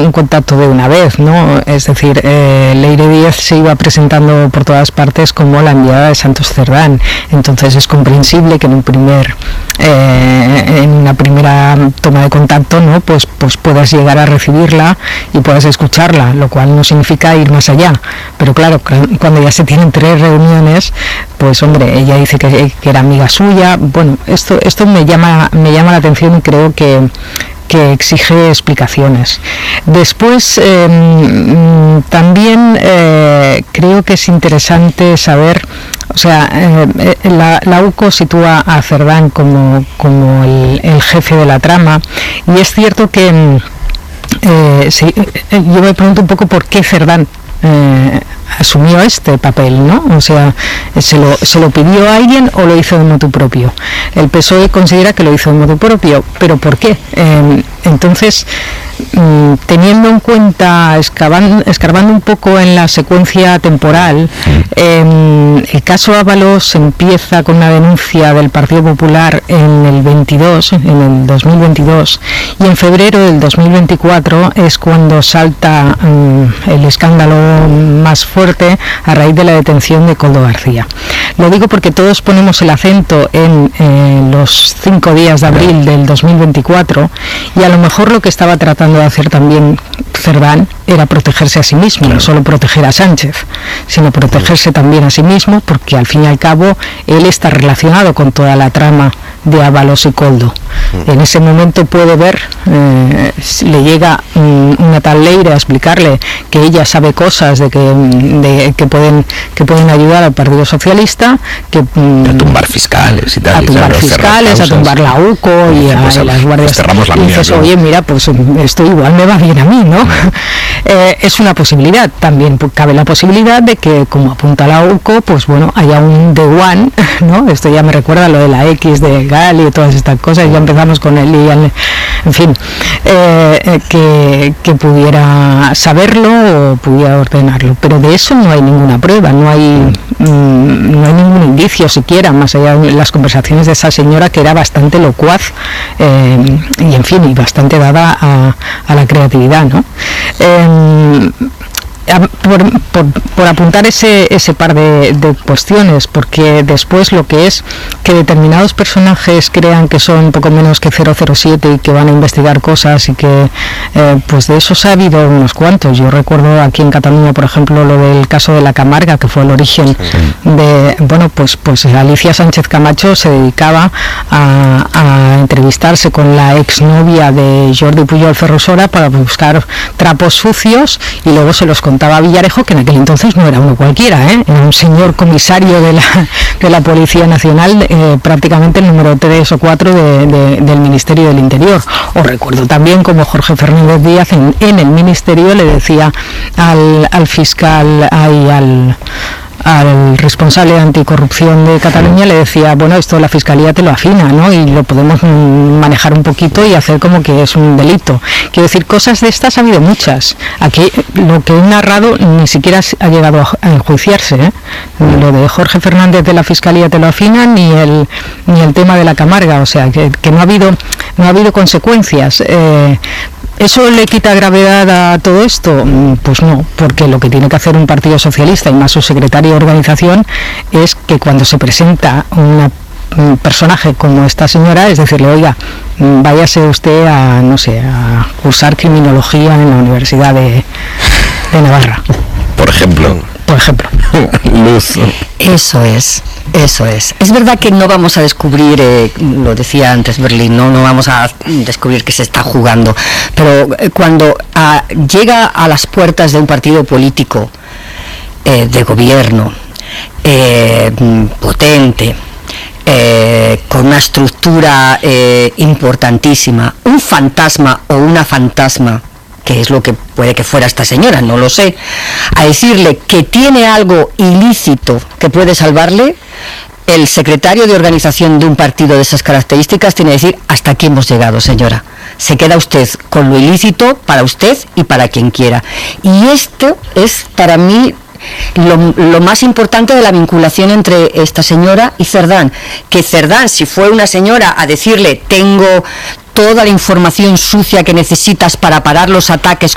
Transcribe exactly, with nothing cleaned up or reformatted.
en contacto de una vez, ¿no? Es decir, eh, Leire Díaz se iba presentando por todas partes como la enviada de Santos Cerdán, entonces es comprensible que en un primer eh, en una primera toma de contacto, ¿no? pues pues puedas llegar a recibirla y puedas escucharla, lo cual no significa ir más allá, pero claro, cuando ya se tienen tres reuniones, pues hombre, ella dice que, que era amiga suya. Bueno, esto esto me llama me llama la atención y creo que que exige explicaciones. Después, eh, también eh, creo que es interesante saber, o sea, eh, la, la U C O sitúa a Cerdán como, como el, el jefe de la trama, y es cierto que eh, sí, yo me pregunto un poco por qué Cerdán Eh, asumió este papel, ¿no? O sea, ¿se lo, ¿se lo pidió a alguien o lo hizo de motu propio? El P S O E considera que lo hizo de motu propio, ¿pero por qué? Eh, entonces, mm, teniendo en cuenta, escarbando, escarbando un poco en la secuencia temporal, eh, el caso Ábalos empieza con una denuncia del Partido Popular en el veintidós, en el dos mil veintidós, y en febrero del dos mil veinticuatro es cuando salta mm, el escándalo más fuerte a raíz de la detención de Koldo García. Lo digo porque todos ponemos el acento en eh, los cinco días de abril del dos mil veinticuatro, y a lo mejor lo que estaba tratando de hacer también Cerdán era protegerse a sí mismo, no solo proteger a Sánchez, sino protegerse también a sí mismo, porque al fin y al cabo él está relacionado con toda la trama de Ábalos y Koldo. En ese momento puede ver, eh, le llega um, una tal Leire a explicarle que ella sabe cosas de que, de, que pueden que pueden ayudar al Partido Socialista, que um, a tumbar fiscales y tal, a tumbar claro, fiscales, a tumbar la U C O y, pues, a, y las guardias. Cerramos la y mía, dices, ¿no? oye, mira, pues esto igual me va bien a mí, ¿no? eh, es una posibilidad. También cabe la posibilidad de que, como apunta la U C O, pues bueno, haya un The One, ¿no? Esto ya me recuerda a lo de la X de Gal y todas estas cosas. Ya empezamos con el I, el, en fin, eh, que, que pudiera saberlo o pudiera ordenarlo, pero de eso no hay ninguna prueba, no hay mmm, no hay ningún indicio siquiera, más allá de las conversaciones de esa señora, que era bastante locuaz eh, y en fin, y bastante dada a, a la creatividad, ¿no? Eh, Por, por, por apuntar ese, ese par de, de cuestiones, porque después lo que es que determinados personajes crean que son poco menos que cero cero siete y que van a investigar cosas, y que eh, pues de esos ha habido unos cuantos. Yo recuerdo aquí en Cataluña, por ejemplo, lo del caso de la Camarga, que fue el origen sí. de, bueno, pues pues Alicia Sánchez Camacho se dedicaba a, a entrevistarse con la exnovia de Jordi Pujol Ferrusora para buscar trapos sucios, y luego se los contaba a Villarejo, que en aquel entonces no era uno cualquiera, ¿eh? Era un señor comisario de la, de la Policía Nacional, eh, prácticamente el número tres o cuatro de, de, del Ministerio del Interior. Os recuerdo también como Jorge Fernández Díaz en, en el Ministerio le decía al, al fiscal, ay, al al responsable de anticorrupción de Cataluña, le decía, bueno, esto la Fiscalía te lo afina, ¿no? Y lo podemos manejar un poquito y hacer como que es un delito. Quiero decir, cosas de estas ha habido muchas. Aquí lo que he narrado ni siquiera ha llegado a enjuiciarse, ¿eh? Lo de Jorge Fernández de la Fiscalía te lo afina, ni el ni el tema de la Camarga, o sea, que, que no ha habido no ha habido consecuencias. Eh, ¿Eso le quita gravedad a todo esto? Pues no, porque lo que tiene que hacer un partido socialista, y más su secretario de organización, es que cuando se presenta una, un personaje como esta señora, es decirle, oiga, váyase usted a, no sé, a cursar criminología en la Universidad de, de Navarra. Por ejemplo. Por ejemplo. Luz. Eso es, eso es. Es verdad que no vamos a descubrir, eh, lo decía antes Berlín, no, no vamos a descubrir que se está jugando, pero eh, cuando a, llega a las puertas de un partido político, eh, de gobierno, eh, potente, eh, con una estructura eh, importantísima, un fantasma o una fantasma, que es lo que puede que fuera esta señora, no lo sé, a decirle que tiene algo ilícito que puede salvarle, el secretario de organización de un partido de esas características tiene que decir, hasta aquí hemos llegado, señora. Se queda usted con lo ilícito para usted y para quien quiera. Y esto es para mí Lo, lo más importante de la vinculación entre esta señora y Cerdán, que Cerdán, si fue una señora a decirle, tengo toda la información sucia que necesitas para parar los ataques